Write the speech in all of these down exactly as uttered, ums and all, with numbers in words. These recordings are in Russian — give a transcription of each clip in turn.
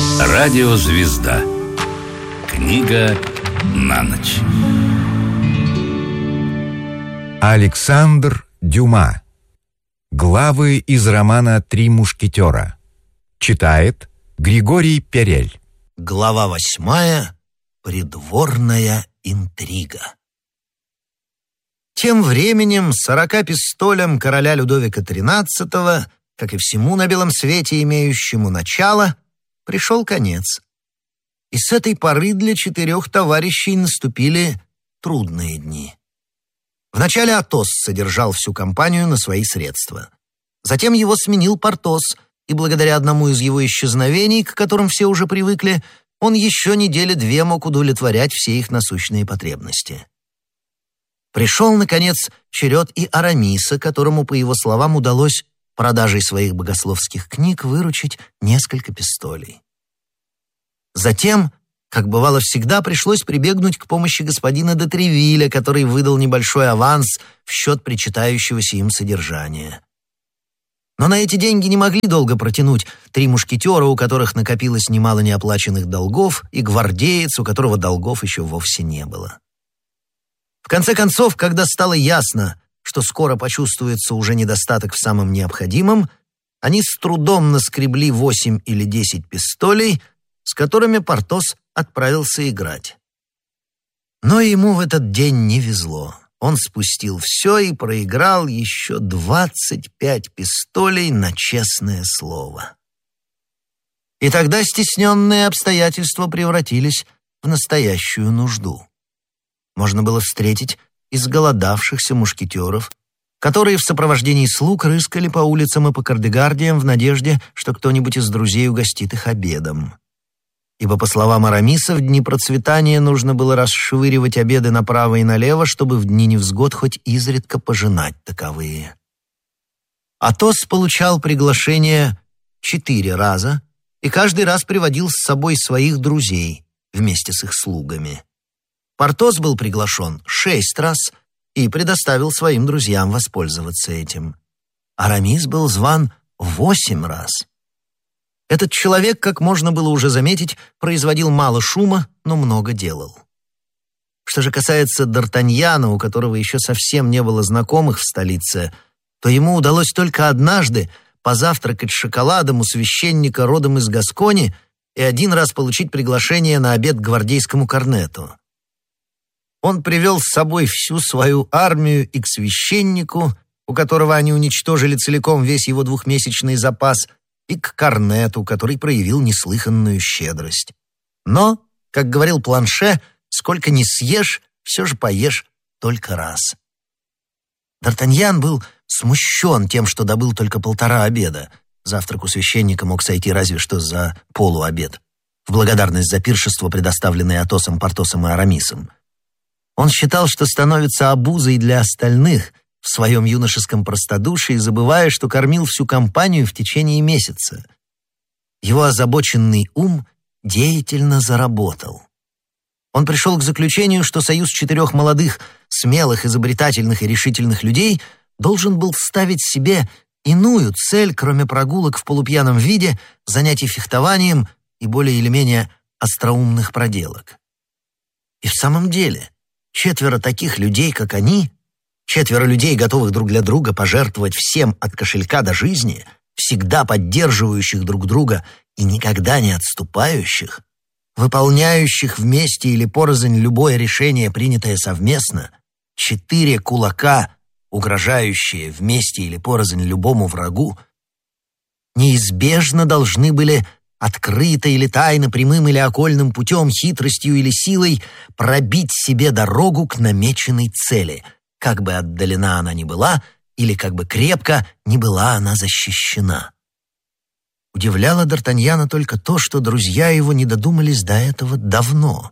Радиозвезда. Книга на ночь. Александр Дюма. Главы из романа «Три мушкетера». Читает Григорий Перель. Глава восьмая. Придворная интрига. Тем временем сорока пистолям короля Людовика тринадцатого, как и всему на белом свете имеющему начало, пришел конец. И с этой поры для четырех товарищей наступили трудные дни. Вначале Атос содержал всю компанию на свои средства. Затем его сменил Портос, и благодаря одному из его исчезновений, к которым все уже привыкли, он еще недели две мог удовлетворять все их насущные потребности. Пришел, наконец, черед и Арамиса, которому, по его словам, удалось продажей своих богословских книг выручить несколько пистолей. Затем, как бывало всегда, пришлось прибегнуть к помощи господина де Тревилля, который выдал небольшой аванс в счет причитающегося им содержания. Но на эти деньги не могли долго протянуть три мушкетера, у которых накопилось немало неоплаченных долгов, и гвардеец, у которого долгов еще вовсе не было. В конце концов, когда стало ясно, что скоро почувствуется уже недостаток в самом необходимом, они с трудом наскребли восемь или десять пистолей, с которыми Портос отправился играть. Но ему в этот день не везло. Он спустил все и проиграл еще двадцать пять пистолей на честное слово. И тогда стесненные обстоятельства превратились в настоящую нужду. Можно было встретить изголодавшихся мушкетеров, которые в сопровождении слуг рыскали по улицам и по кардегардиям в надежде, что кто-нибудь из друзей угостит их обедом. Ибо, по словам Арамиса, в дни процветания нужно было расшвыривать обеды направо и налево, чтобы в дни невзгод хоть изредка пожинать таковые. Атос получал приглашение четыре раза и каждый раз приводил с собой своих друзей вместе с их слугами. Портос был приглашен шесть раз и предоставил своим друзьям воспользоваться этим. Арамис был зван восемь раз. Этот человек, как можно было уже заметить, производил мало шума, но много делал. Что же касается Д'Артаньяна, у которого еще совсем не было знакомых в столице, то ему удалось только однажды позавтракать шоколадом у священника родом из Гаскони и один раз получить приглашение на обед к гвардейскому корнету. Он привел с собой всю свою армию и к священнику, у которого они уничтожили целиком весь его двухмесячный запас, и к корнету, который проявил неслыханную щедрость. Но, как говорил Планше, сколько ни съешь, все же поешь только раз. Д'Артаньян был смущен тем, что добыл только полтора обеда. Завтрак у священника мог сойти разве что за полуобед, в благодарность за пиршество, предоставленное Атосом, Портосом и Арамисом. Он считал, что становится обузой для остальных в своем юношеском простодушии, забывая, что кормил всю компанию в течение месяца. Его озабоченный ум деятельно заработал. Он пришел к заключению, что союз четырех молодых, смелых, изобретательных и решительных людей должен был ставить себе иную цель, кроме прогулок в полупьяном виде, занятий фехтованием и более или менее остроумных проделок. И в самом деле, четверо таких людей, как они, четверо людей, готовых друг для друга пожертвовать всем от кошелька до жизни, всегда поддерживающих друг друга и никогда не отступающих, выполняющих вместе или порознь любое решение, принятое совместно, четыре кулака, угрожающие вместе или порознь любому врагу, неизбежно должны были открыто или тайно, прямым или окольным путем, хитростью или силой пробить себе дорогу к намеченной цели, как бы отдалена она ни была или как бы крепко ни была она защищена. Удивляло Д'Артаньяна только то, что друзья его не додумались до этого давно.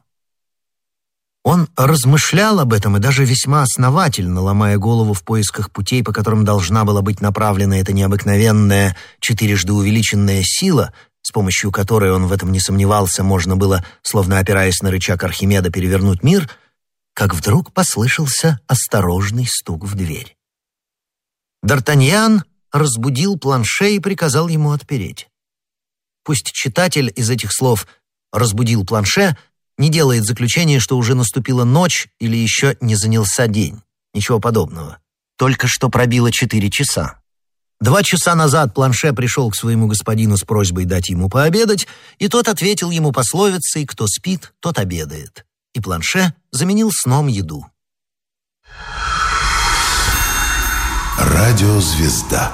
Он размышлял об этом и даже весьма основательно, ломая голову в поисках путей, по которым должна была быть направлена эта необыкновенная, четырежды увеличенная сила, с помощью которой, он в этом не сомневался, можно было, словно опираясь на рычаг Архимеда, перевернуть мир, как вдруг послышался осторожный стук в дверь. Д'Артаньян разбудил Планше и приказал ему отпереть. Пусть читатель из этих слов «разбудил планше» не делает заключения, что уже наступила ночь или еще не занялся день. Ничего подобного. Только что пробило четыре часа. Два часа назад планше пришел к своему господину с просьбой дать ему пообедать, и тот ответил ему пословицей «кто спит, тот обедает». И планше заменил сном еду. Радиозвезда.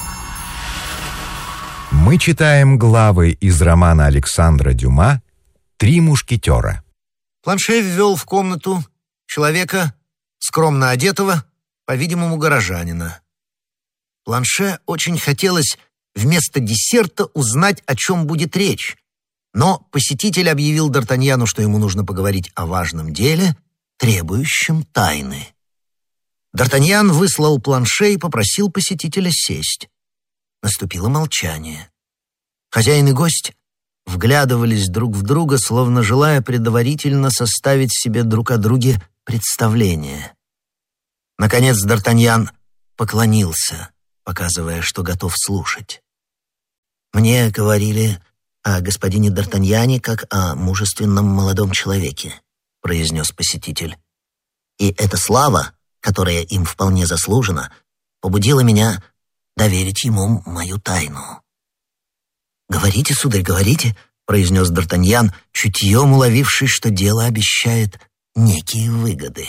Мы читаем главы из романа Александра Дюма «Три мушкетера». Планше ввел в комнату человека, скромно одетого, по-видимому, горожанина. Планше очень хотелось вместо десерта узнать, о чем будет речь, но посетитель объявил Д'Артаньяну, что ему нужно поговорить о важном деле, требующем тайны. Д'Артаньян выслал Планше и попросил посетителя сесть. Наступило молчание. Хозяин и гость вглядывались друг в друга, словно желая предварительно составить себе друг о друге представление. Наконец Д'Артаньян поклонился, показывая, что готов слушать. «Мне говорили о господине Д'Артаньяне как о мужественном молодом человеке», — произнес посетитель. «И эта слава, которая им вполне заслужена, побудила меня доверить ему мою тайну». «Говорите, сударь, говорите», — произнес Д'Артаньян, чутьем уловивший, что дело обещает некие выгоды.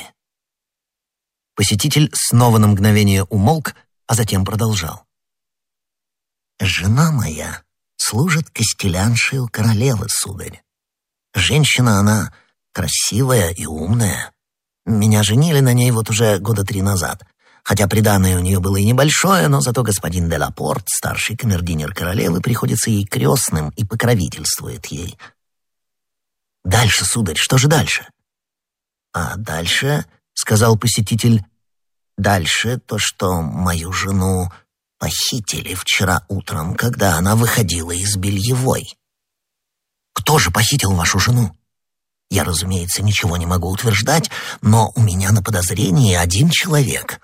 Посетитель снова на мгновение умолк, а затем продолжал. «Жена моя служит костеляншей у королевы, сударь. Женщина она красивая и умная. Меня женили на ней вот уже года три назад. Хотя приданое у нее было и небольшое, но зато господин де Лапорт, старший камердинер королевы, приходится ей крестным и покровительствует ей. Дальше, сударь, что же дальше?» «А дальше, — сказал посетитель, — дальше то, что мою жену похитили вчера утром, когда она выходила из бельевой». «Кто же похитил вашу жену?» «Я, разумеется, ничего не могу утверждать, но у меня на подозрении один человек».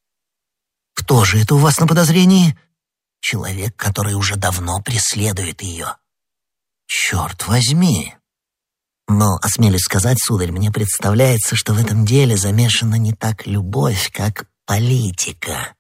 «Кто же это у вас на подозрении?» «Человек, который уже давно преследует ее». «Черт возьми!» «Но, осмелюсь сказать, сударь, мне представляется, что в этом деле замешана не так любовь, как политика».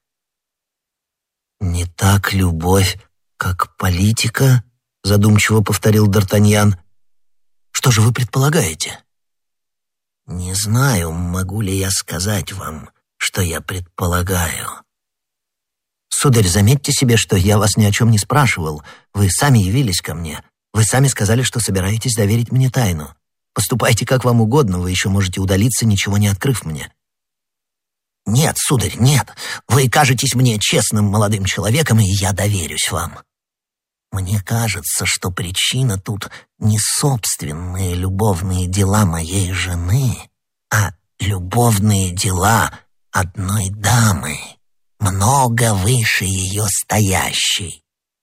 «Не так любовь, как политика?» — задумчиво повторил Д'Артаньян. «Что же вы предполагаете?» «Не знаю, могу ли я сказать вам, что я предполагаю». «Сударь, заметьте себе, что я вас ни о чем не спрашивал. Вы сами явились ко мне. Вы сами сказали, что собираетесь доверить мне тайну. Поступайте как вам угодно, вы еще можете удалиться, ничего не открыв мне». «Нет, сударь, нет. Вы кажетесь мне честным молодым человеком, и я доверюсь вам. Мне кажется, что причина тут не собственные любовные дела моей жены, а любовные дела одной дамы, много выше ее стоящей».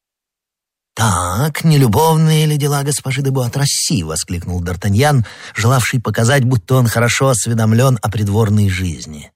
«Так, не любовные ли дела госпожи де Буатрасси?» — воскликнул Д'Артаньян, желавший показать, будто он хорошо осведомлен о придворной жизни.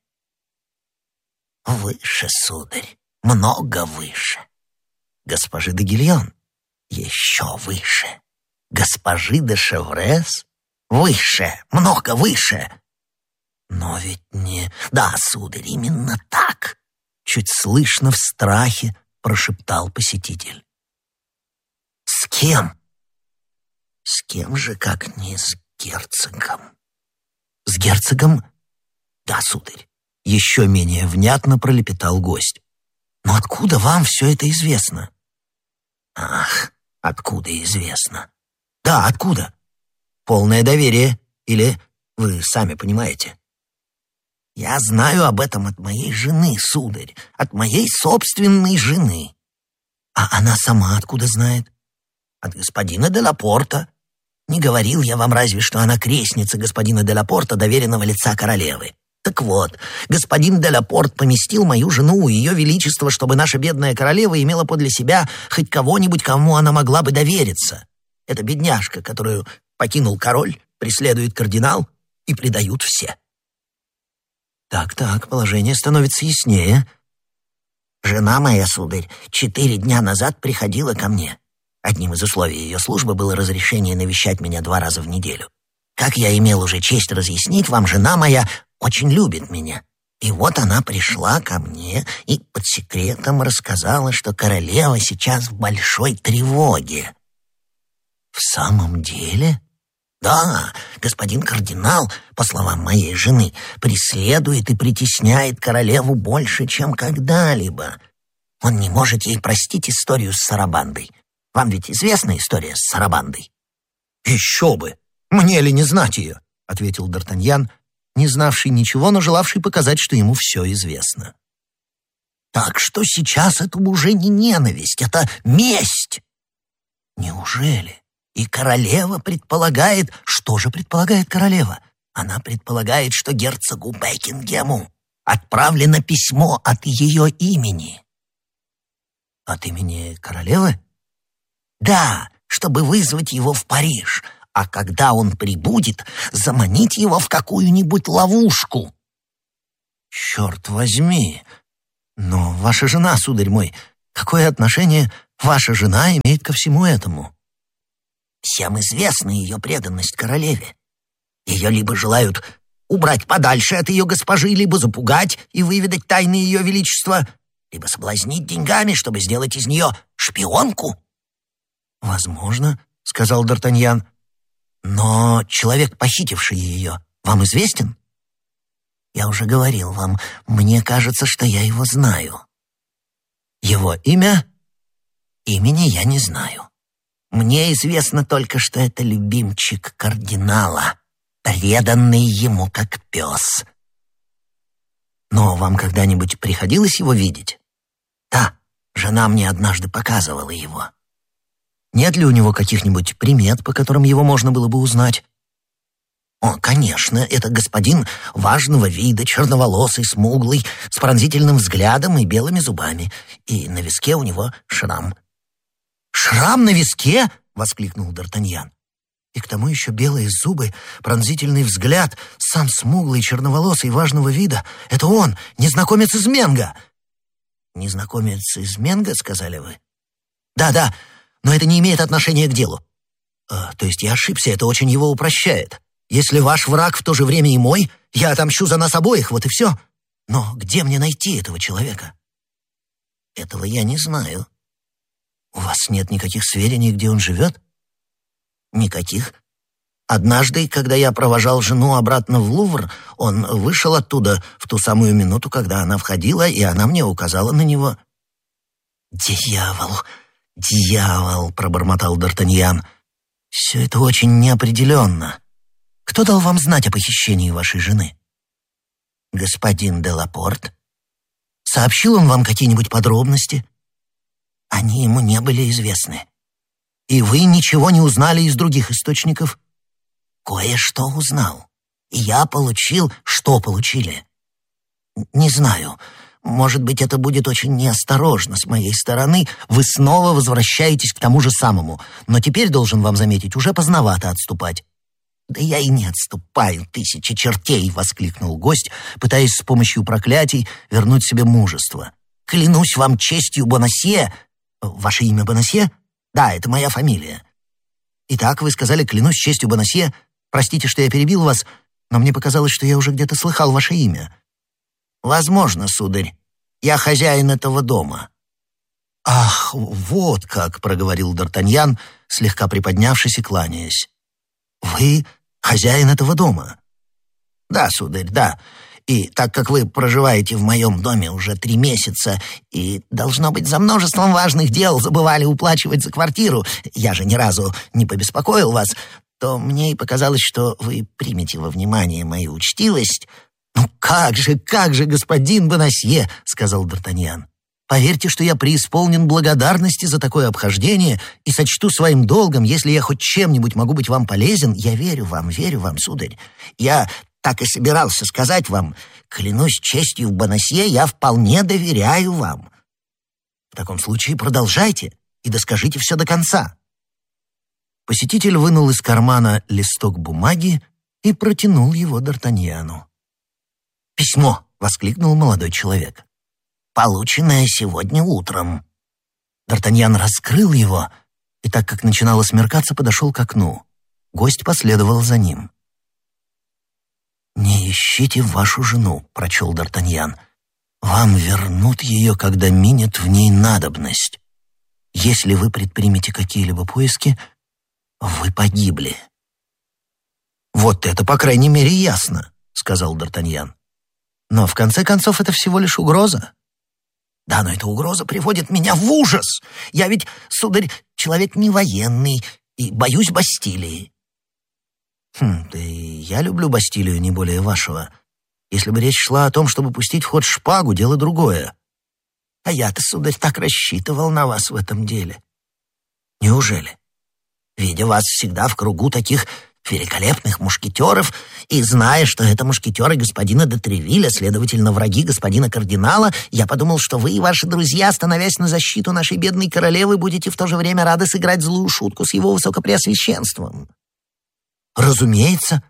«Выше, сударь, много выше. Госпожи де Гильон еще выше. Госпожи де Шеврес выше, много выше. Но ведь не... Да, сударь, именно так!» Чуть слышно в страхе прошептал посетитель. «С кем?» «С кем же, как не с герцогом?» «С герцогом?» «Да, сударь», — еще менее внятно пролепетал гость. «Но откуда вам все это известно?» «Ах, откуда известно?» «Да, откуда?» «Полное доверие, или вы сами понимаете?» «Я знаю об этом от моей жены, сударь, от моей собственной жены». «А она сама откуда знает?» «От господина де Лапорта. Не говорил я вам разве, что она крестница господина де Лапорта, доверенного лица королевы. Так вот, господин де Лапорт поместил мою жену у ее величества, чтобы наша бедная королева имела подле себя хоть кого-нибудь, кому она могла бы довериться. Эта бедняжка, которую покинул король, преследует кардинал, и предают все». «Так-так, положение становится яснее». «Жена моя, сударь, четыре дня назад приходила ко мне. Одним из условий ее службы было разрешение навещать меня два раза в неделю. Как я имел уже честь разъяснить вам, жена моя очень любит меня. И вот она пришла ко мне и под секретом рассказала, что королева сейчас в большой тревоге. В самом деле? Да, господин кардинал, по словам моей жены, преследует и притесняет королеву больше, чем когда-либо. Он не может ей простить историю с Сарабандой. Вам ведь известна история с Сарабандой? Еще бы! Мне ли не знать ее? — ответил Д'Артаньян, не знавший ничего, но желавший показать, что ему все известно. Так что сейчас это уже не ненависть, это месть. Неужели? И королева предполагает... Что же предполагает королева? Она предполагает, что герцогу Бекингему отправлено письмо от ее имени. От имени королевы? Да, чтобы вызвать его в Париж, а когда он прибудет, заманить его в какую-нибудь ловушку. Черт возьми! Но ваша жена, сударь мой, какое отношение ваша жена имеет ко всему этому? Всем известна ее преданность королеве. Ее либо желают убрать подальше от ее госпожи, либо запугать и выведать тайны ее величества, либо соблазнить деньгами, чтобы сделать из нее шпионку. «Возможно», — сказал Д'Артаньян. «Но человек, похитивший ее, вам известен?» «Я уже говорил вам, мне кажется, что я его знаю». «Его имя?» «Имени я не знаю. Мне известно только, что это любимчик кардинала, преданный ему как пес». «Но вам когда-нибудь приходилось его видеть?» «Да, жена мне однажды показывала его». «Нет ли у него каких-нибудь примет, по которым его можно было бы узнать?» «О, конечно, это господин важного вида, черноволосый, смуглый, с пронзительным взглядом и белыми зубами, и на виске у него шрам». «Шрам на виске?» — воскликнул Д'Артаньян. «И к тому еще белые зубы, пронзительный взгляд, сам смуглый, черноволосый, важного вида. Это он, незнакомец из Менго!» «Незнакомец из Менго, сказали вы?» «Да, да, но это не имеет отношения к делу». А, «То есть я ошибся, это очень его упрощает. Если ваш враг в то же время и мой, я отомщу за нас обоих, вот и все. Но где мне найти этого человека?» «Этого я не знаю». «У вас нет никаких сведений, где он живет?» «Никаких. Однажды, когда я провожал жену обратно в Лувр, он вышел оттуда в ту самую минуту, когда она входила, и она мне указала на него». «Дьявол, дьявол!» — пробормотал Д'Артаньян. «Все это очень неопределенно. Кто дал вам знать о похищении вашей жены?» «Господин де Лапорт». «Сообщил он вам какие-нибудь подробности?» «Они ему не были известны». «И вы ничего не узнали из других источников?» «Кое-что узнал. И я получил...» «Что получили?» «Не знаю. Может быть, это будет очень неосторожно с моей стороны. Вы снова возвращаетесь к тому же самому. Но теперь, должен вам заметить, уже поздновато отступать». «Да я и не отступаю, тысячи чертей!» — воскликнул гость, пытаясь с помощью проклятий вернуть себе мужество. «Клянусь вам честью Бонасье...» «Ваше имя Бонасье?» «Да, это моя фамилия». «Итак, вы сказали, клянусь честью Бонасье. Простите, что я перебил вас, но мне показалось, что я уже где-то слыхал ваше имя». «Возможно, сударь. Я хозяин этого дома». «Ах, вот как!» — проговорил Д'Артаньян, слегка приподнявшись и кланяясь. «Вы хозяин этого дома?» «Да, сударь, да. И так как вы проживаете в моем доме уже три месяца и, должно быть, за множеством важных дел забывали уплачивать за квартиру, я же ни разу не побеспокоил вас, то мне и показалось, что вы примете во внимание мою учтивость». «Ну как же, как же, господин Бонасье!» — сказал Д'Артаньян. «Поверьте, что я преисполнен благодарности за такое обхождение и сочту своим долгом, если я хоть чем-нибудь могу быть вам полезен. Я верю вам, верю вам, сударь. Я так и собирался сказать вам, клянусь честью Бонасье, я вполне доверяю вам». «В таком случае продолжайте и доскажите все до конца». Посетитель вынул из кармана листок бумаги и протянул его Д'Артаньяну. «Письмо!» — воскликнул молодой человек. «Полученное сегодня утром». Д'Артаньян раскрыл его и так как начинало смеркаться, подошел к окну. Гость последовал за ним. «Не ищите вашу жену», — прочел Д'Артаньян. «Вам вернут ее, когда минет в ней надобность. Если вы предпримете какие-либо поиски, вы погибли». «Вот это, по крайней мере, ясно», — сказал Д'Артаньян. «Но, в конце концов, это всего лишь угроза». «Да, но эта угроза приводит меня в ужас. Я ведь, сударь, человек не военный и боюсь Бастилии». «Хм, да и я люблю Бастилию не более вашего. Если бы речь шла о том, чтобы пустить в ход шпагу, дело другое. А я-то, сударь, так рассчитывал на вас в этом деле». «Неужели? Видя вас всегда в кругу таких великолепных мушкетеров и зная, что это мушкетеры господина де Тревилля, следовательно, враги господина кардинала, я подумал, что вы и ваши друзья, становясь на защиту нашей бедной королевы, будете в то же время рады сыграть злую шутку с его высокопреосвященством». «Разумеется».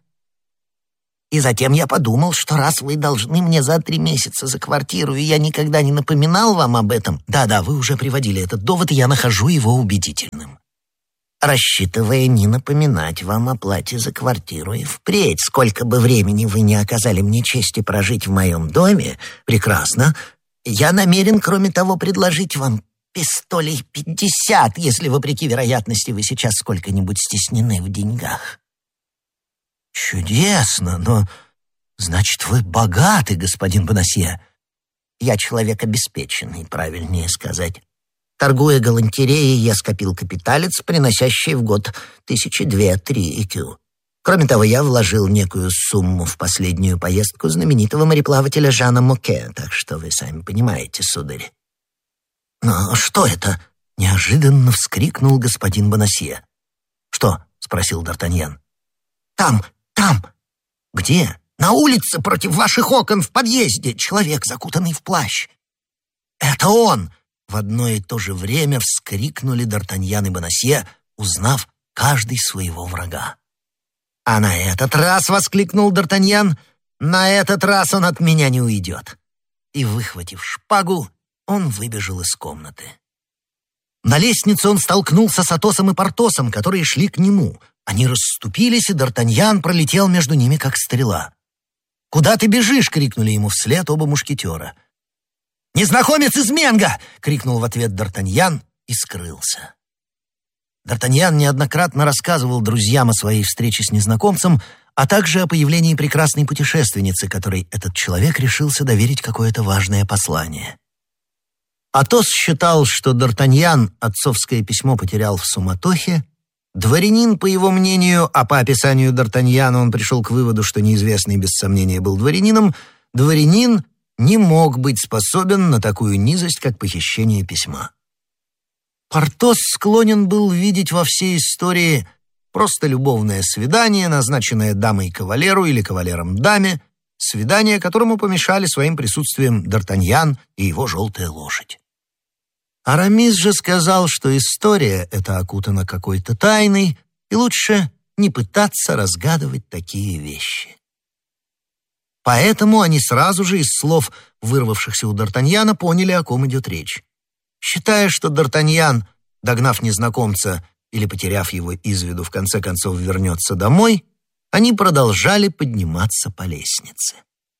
«И затем я подумал, что раз вы должны мне за три месяца за квартиру, и я никогда не напоминал вам об этом...» «Да-да, вы уже приводили этот довод, и я нахожу его убедительным». «Рассчитывая не напоминать вам о плате за квартиру и впредь, сколько бы времени вы не оказали мне чести прожить в моем доме, прекрасно, я намерен, кроме того, предложить вам пистолей пятьдесят, если, вопреки вероятности, вы сейчас сколько-нибудь стеснены в деньгах». «Чудесно, но, значит, вы богаты, господин Бонасье». «Я человек обеспеченный, правильнее сказать. Торгуя галантереей, я скопил капиталец, приносящий в год тысячи две-три икю. Кроме того, я вложил некую сумму в последнюю поездку знаменитого мореплавателя Жана Моке, так что вы сами понимаете, сударь». «Но что это?» — неожиданно вскрикнул господин Бонасье. «Что?» — спросил Д'Артаньян. «Там, там!» «Где?» «На улице, против ваших окон, в подъезде, человек, закутанный в плащ». «Это он!» В одно и то же время вскрикнули Д'Артаньян и Бонасье, узнав каждый своего врага. «А на этот раз!» — воскликнул Д'Артаньян. «На этот раз он от меня не уйдет!» И, выхватив шпагу, он выбежал из комнаты. На лестнице он столкнулся с Атосом и Портосом, которые шли к нему. Они расступились, и Д'Артаньян пролетел между ними, как стрела. «Куда ты бежишь?» — крикнули ему вслед оба мушкетера. «Незнакомец из Менго!» — крикнул в ответ Д'Артаньян и скрылся. Д'Артаньян неоднократно рассказывал друзьям о своей встрече с незнакомцем, а также о появлении прекрасной путешественницы, которой этот человек решился доверить какое-то важное послание. Атос считал, что Д'Артаньян отцовское письмо потерял в суматохе. Дворянин, по его мнению, а по описанию Д'Артаньяна он пришел к выводу, что неизвестный без сомнения был дворянином, дворянин не мог быть способен на такую низость, как похищение письма. Портос склонен был видеть во всей истории просто любовное свидание, назначенное дамой кавалеру или кавалером даме, свидание, которому помешали своим присутствием Д'Артаньян и его желтая лошадь. Арамис же сказал, что история эта окутана какой-то тайной, и лучше не пытаться разгадывать такие вещи. Поэтому они сразу же из слов, вырвавшихся у Д'Артаньяна, поняли, о ком идет речь. Считая, что Д'Артаньян, догнав незнакомца или потеряв его из виду, в конце концов вернется домой, они продолжали подниматься по лестнице.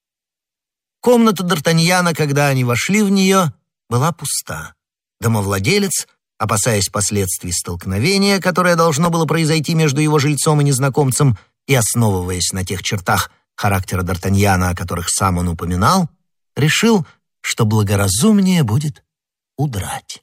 Комната Д'Артаньяна, когда они вошли в нее, была пуста. Домовладелец, опасаясь последствий столкновения, которое должно было произойти между его жильцом и незнакомцем, и основываясь на тех чертах характера Д'Артаньяна, о которых сам он упоминал, решил, что благоразумнее будет удрать.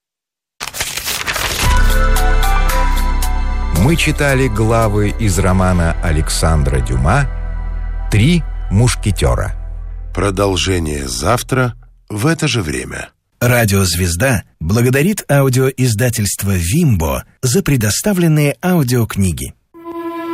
Мы читали главы из романа Александра Дюма «Три мушкетера». Продолжение завтра в это же время. Радиозвезда благодарит аудиоиздательство «Вимбо» за предоставленные аудиокниги.